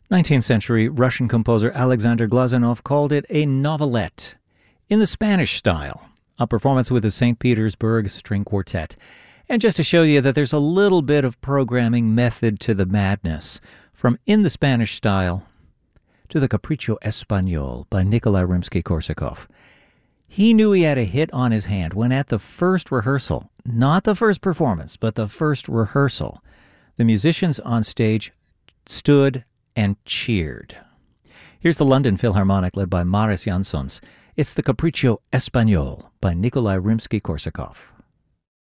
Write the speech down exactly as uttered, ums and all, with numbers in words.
nineteenth century Russian composer Alexander Glazunov called it a novelette in the Spanish style, a performance with the Saint Petersburg String Quartet. And just to show you that there's a little bit of programming method to the madness, from In the Spanish Style to the Capriccio Espagnol by Nikolai Rimsky-Korsakov. He knew he had a hit on his hand when at the first rehearsal, not the first performance, but the first rehearsal, the musicians on stage stood and cheered. Here's the London Philharmonic led by Mariss Jansons. It's the Capriccio Espagnol by Nikolai Rimsky-Korsakov.